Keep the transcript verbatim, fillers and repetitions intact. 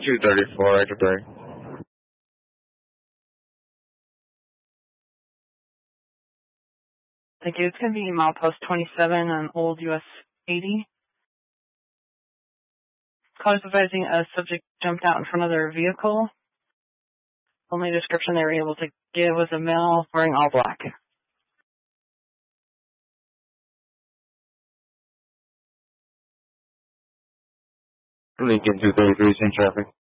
two thirty-four, I could break. Thank you. It's going to be milepost twenty-seven on Old U S eighty. Callers advising a subject jumped out in front of their vehicle. Only description they were able to give was a male wearing all black. Lincoln two thirty-three, same traffic.